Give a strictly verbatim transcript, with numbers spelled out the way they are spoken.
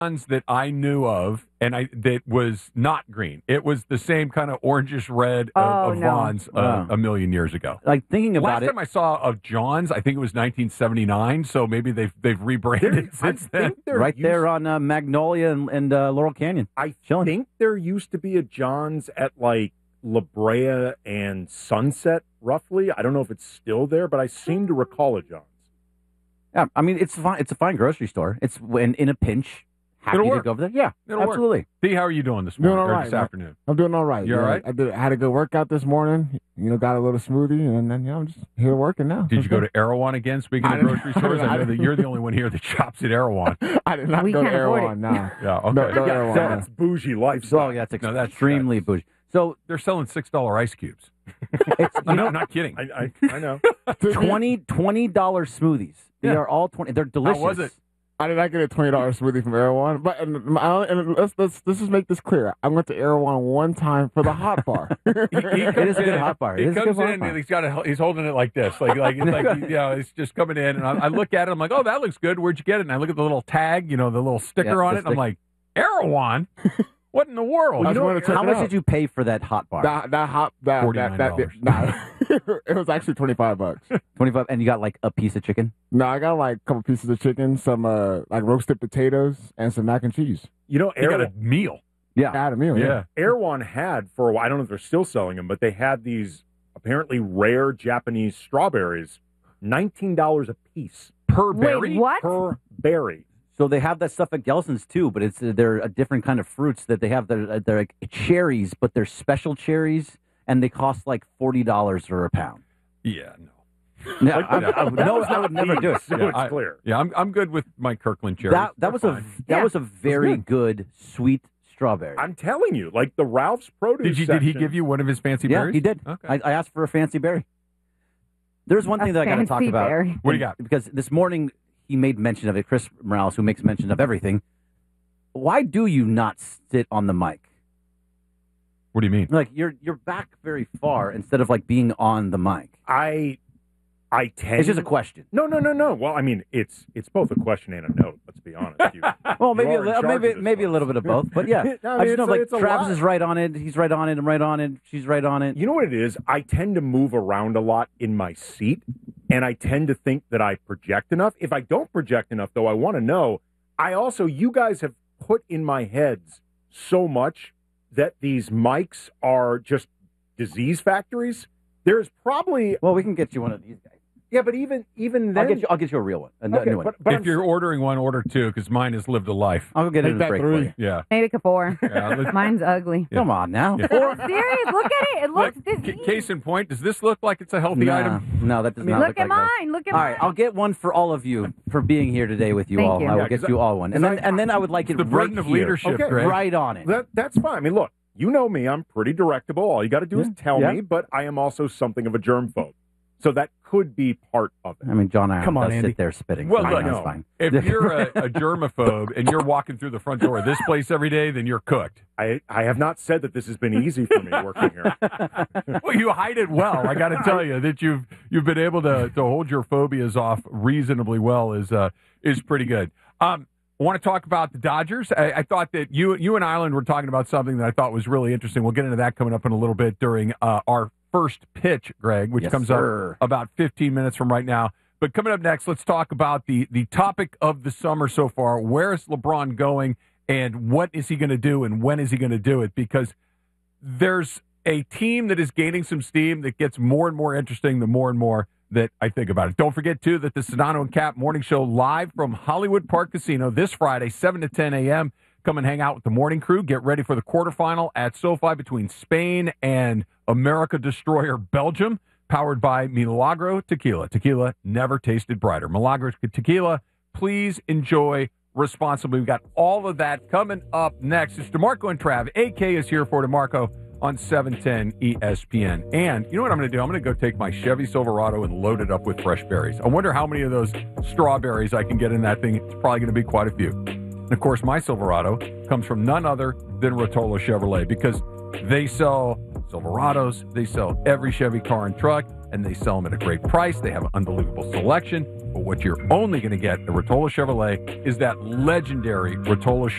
ones that I knew of, and I that was not green. It was the same kind of orangish red of, Oh, of no. Vaughn's uh, Wow. a million years ago. Like thinking about Last it, time I saw of John's, I think it was nineteen seventy-nine. So maybe they've they've rebranded I since then. think there right used- there on uh, Magnolia and, and uh, Laurel Canyon. I Chilling. think there used to be a John's at like La Brea and Sunset, roughly. I don't know if it's still there, but I seem to recall a John's. Yeah, I mean it's fine. It's a fine grocery store. It's when in a pinch, happy It'll to work. go over there. Yeah, It'll work. absolutely. D, how are you doing this Doing morning all or right, this man. afternoon? I'm doing all right. You all know, right? I did, had a good workout this morning. You know, got a little smoothie, and then you know, I'm just here working now. Did you go to Erewhon again? Speaking I of didn't- grocery stores, I I know that didn't- you're the only one here that shops at Erewhon. I did not We go to can't afford Erewhon. it. Nah. Yeah, okay. No, no, Yeah, Erewhon, so no. that's bougie lifestyle. So yeah, it's No, that's- extremely that's- bougie. So They're selling six dollar ice cubes. it's I'm not, not kidding. I, I, I know. twenty twenty dollar smoothies. They Yeah. are all twenty. They're How delicious. was it? I did not get a twenty dollar smoothie from Erewhon, but and, I- and let's, let's let's just make this clear. I went to Erewhon one time for the hot bar. He It comes is a good in- hot bar. It He is a comes good hot in bar. and he's got a, he's holding it like this, like like it's like you know, it's just coming in, and I, I look at it, I'm like, oh, that looks good. Where'd you get it? And I look at the little tag, you know, the little sticker Yeah, on the it, and I'm stick- like, Erewhon? What in the world? I you just know, wanted to check How it much out. did you pay for that hot bar? That that hot that that, that forty-nine nah, it was actually twenty five bucks. Twenty-five, and you got like a piece of chicken. No, I got like a couple pieces of chicken, some uh like roasted potatoes, and some mac and cheese. You know, You got a Erewhon, meal. I Yeah, had a meal. Yeah. Erewhon had for a while, I don't know if they're still selling them, but they had these apparently rare Japanese strawberries, nineteen dollars a piece Per Wait, berry? what? per berry. so they have that stuff at Gelson's too, but it's they're a different kind of fruits that they have. They're, they're like cherries, but they're special cherries, and they cost like forty dollars for a pound. Yeah, no. No, Like, I, that- I would, that no, was I would not never do it. these, So Yeah, it's I- clear. Yeah, I'm I'm good with my Kirkland cherries. That that They're was a fine. that Yeah. was a very good. good sweet strawberry. I'm telling you, like the Ralph's produce. Did you did he section- give you one of his fancy yeah, berries? he did. Okay. I, I asked for a fancy berry. There's one A thing that I got to talk fancy about. berry. What do you got? Because this morning he made mention of it. Chris Morales, who makes mention of everything. Why do you not sit on the mic? What do you mean? Like you're you're back very far instead of like being on the mic. I, I tend. It's just a question. No, no, no, no. Well, I mean, it's it's both a question and a note. Let's be honest. You, Well, maybe you a are in li- charge maybe of this maybe a one. little bit of both, but yeah. No, I I, mean, just know it's a- like it's a Travis lot. is right on it. He's right on it. I'm right on it. She's right on it. You know what it is? I tend to move around a lot in my seat, and I tend to think that I project enough. If I don't project enough, though, I want to know. I also, you guys have put in my heads so much that these mics are just disease factories. There's probably, Well, we can get you one of these guys. yeah, but even even then, I'll get you. I'll get you a real one. A n- okay, new one. but, but if I'm- you're ordering one, order two, because mine has lived a life. I'll go get it Make in the that break for three. you. Yeah. Maybe a four. yeah let's- Mine's ugly. Yeah. Come on now. Yeah. I'm serious. Look at it. It looks Look, diseased. c- case in point, does this look like it's a healthy Nah, item? no, that does not Look look at like that. mine. Look at All mine. right, I'll get one for all of you for being here today with you Thank all. you. I will Yeah, get 'cause you I- all one, and then and then I would like it The burden right of here. leadership, Okay. Greg. right on it. that that's fine. I mean, look, you know me. I'm pretty directable. All you got to do is Yeah. tell Yeah. me. But I am also something of a germphobe, so that could be part of it. I mean, John Iron Come on, does Andy. sit there spitting. Well, so look, that's no. fine. If you're a, a germaphobe and you're walking through the front door of this place every day, then you're cooked. I I have not said that this has been easy for me working here. Well, you hide it well. I got to tell you that you've you've been able to to hold your phobias off reasonably well is uh, is pretty good. Um, I want to talk about the Dodgers. I, I thought that you you and Ireland were talking about something that I thought was really interesting. We'll get into that coming up in a little bit during uh, our first pitch, Greg, which Yes, comes sir. up about fifteen minutes from right now. But coming up next, let's talk about the the topic of the summer so far. Where is LeBron going, and what is he going to do, and when is he going to do it? Because there's a team that is gaining some steam that gets more and more interesting the more and more that I think about it. Don't forget, too, that the Sedano and Cap Morning Show live from Hollywood Park Casino this Friday, seven to ten a.m. Come and hang out with the morning crew. Get ready for the quarterfinal at SoFi between Spain and America Destroyer Belgium, powered by Milagro Tequila. Tequila never tasted brighter. Milagro Tequila, please enjoy responsibly. We've got all of that coming up next. It's DeMarco and Trav. A K is here for DeMarco on seven ten E S P N. And you know what I'm going to do? I'm going to go take my Chevy Silverado and load it up with fresh berries. I wonder how many of those strawberries I can get in that thing. It's probably going to be quite a few. And, of course, my Silverado comes from none other than Rotolo Chevrolet because they sell Silverados, they sell every Chevy car and truck, and they sell them at a great price. They have an unbelievable selection. But what you're only going to get at Rotolo Chevrolet is that legendary Rotolo